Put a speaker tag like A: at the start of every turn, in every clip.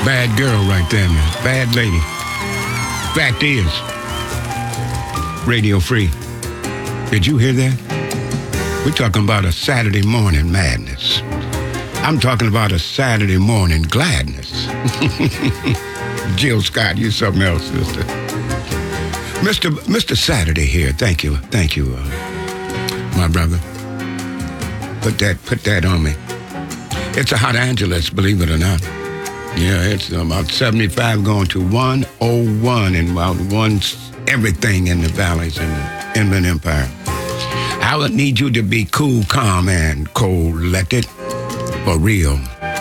A: Bad girl right there, man. Bad lady. Fact is, Radio Free. Did you hear that? We're talking about a Saturday morning madness. I'm talking about a Saturday morning gladness. Jill Scott, you something else, sister. Mr. Saturday here. Thank you, my brother. Put that on me. It's a hot Angeles, believe it or not. Yeah, it's about 75 going to 101 and about everything in the valleys in the Inland Empire. I would need you to be cool, calm, and collected for real.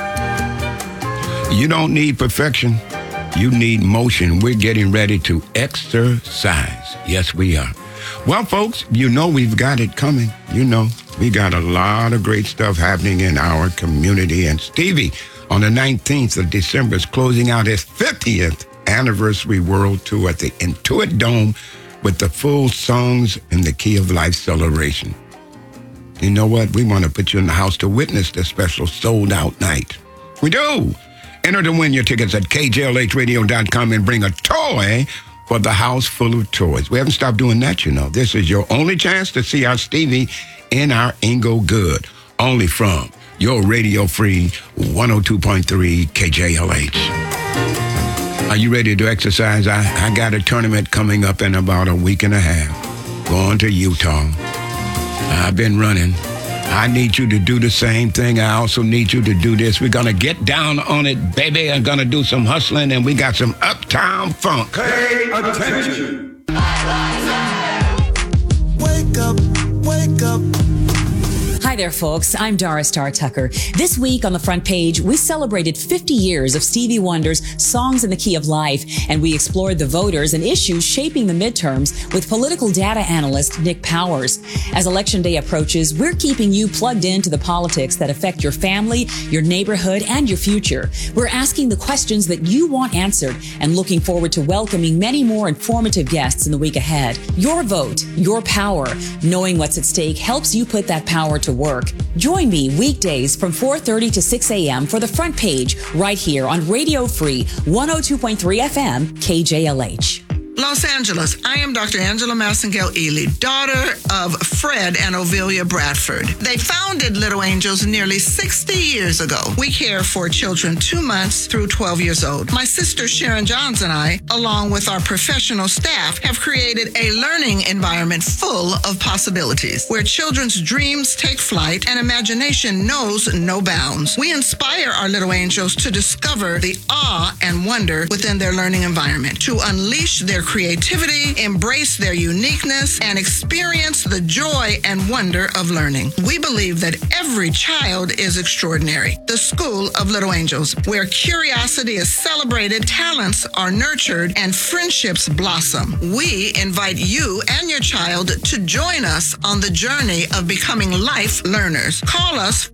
A: You don't need perfection. You need motion. We're getting ready to exercise. Yes, we are. Well, folks, you know we've got it coming. You know, we got a lot of great stuff happening in our community. And Stevie, on the 19th of December, is closing out his 50th anniversary world tour at the Intuit Dome with the full Songs in the Key of Life celebration. You know what? We want to put you in the house to witness this special sold-out night. We do. Enter to win your tickets at kjlhradio.com and bring a toy for the house full of toys. We haven't stopped doing that, you know. This is your only chance to see our Stevie in our Ingo Good. Only from your Radio Free 102.3 KJLH. Are you ready to exercise? I got a tournament coming up in about a week and a half. Going to Utah. I've been running. I need you to do the same thing. I also need you to do this. We're going to get down on it, baby. I'm going to do some hustling, and we got some Uptown Funk.
B: Pay attention.
C: Wake up, wake up.
D: Hi there, folks. I'm Doris Star Tucker. This week on the front page, we celebrated 50 years of Stevie Wonder's Songs in the Key of Life, and we explored the voters and issues shaping the midterms with political data analyst Nick Powers. As Election Day approaches, we're keeping you plugged into the politics that affect your family, your neighborhood, and your future. We're asking the questions that you want answered and looking forward to welcoming many more informative guests in the week ahead. Your vote, your power. Knowing what's at stake helps you put that power to work. Join me weekdays from 4:30 to 6 a.m. for the front page right here on Radio Free 102.3 FM KJLH.
E: Los Angeles, I am Dr. Angela Massengale-Ely, daughter of Fred and Ovilia Bradford. They founded Little Angels nearly 60 years ago. We care for children 2 months through 12 years old. My sister Sharon Johns and I, along with our professional staff, have created a learning environment full of possibilities, where children's dreams take flight and imagination knows no bounds. We inspire our Little Angels to discover the awe and wonder within their learning environment, to unleash their creativity, embrace their uniqueness, and experience the joy and wonder of learning. We believe that every child is extraordinary. The School of Little Angels, where curiosity is celebrated, talents are nurtured, and friendships blossom. We invite you and your child to join us on the journey of becoming life learners. Call us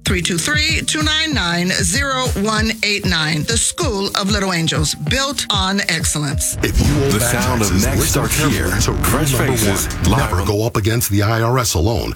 E: 323-299-0189. The School of Little Angels, built on excellence.
B: If you owe
F: The
B: back
F: sound of
B: taxes,
F: next
B: listen
F: starts
B: carefully
F: here.
B: to
F: Fresh
B: rule number
F: faces,
B: one.
F: live
B: Never
F: on-
B: go up against the IRS alone.